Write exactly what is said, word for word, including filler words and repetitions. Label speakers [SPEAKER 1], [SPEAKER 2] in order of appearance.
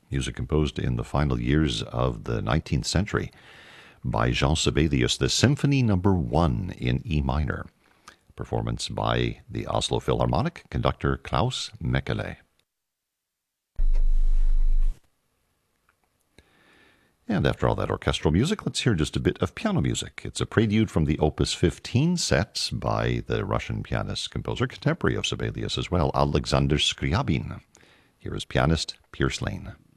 [SPEAKER 1] music composed in the final years of the nineteenth century by Jean Sibelius, the Symphony Number One in E minor. Performance by the Oslo Philharmonic, conductor Klaus Mekele. And after all that orchestral music, let's hear just a bit of piano music. It's a prelude from the Opus fifteen set by the Russian pianist, composer, contemporary of Sibelius as well, Alexander Scriabin. Here is pianist Pierce Lane.